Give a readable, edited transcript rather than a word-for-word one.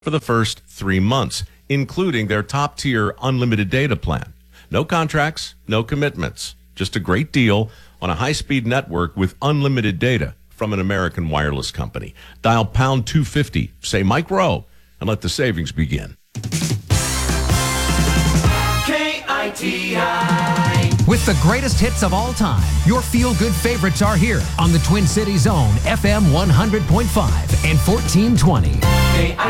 for the first 3 months, including their top-tier unlimited data plan. No contracts, no commitments. Just a great deal on a high-speed network with unlimited data from an American wireless company. Dial pound 250, say Mike Rowe, and let the savings begin. K-I-T-I. With the greatest hits of all time, your feel-good favorites are here on the Twin Cities Zone, FM 100.5 and 1420.